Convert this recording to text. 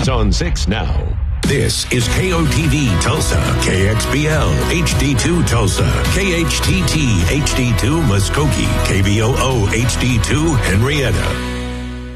News on 6 now. This is KOTV Tulsa, KXBL HD2 Tulsa, KHTT HD2 Muskogee, KBOO HD2 Henrietta.